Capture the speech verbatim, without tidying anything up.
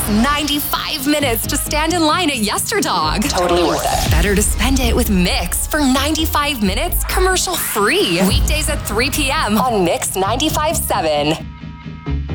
ninety-five minutes to stand in line at Yesterdog. Totally worth it. Better to spend it with Mix for ninety-five minutes commercial free. Weekdays at three p.m. on Mix ninety-five point seven.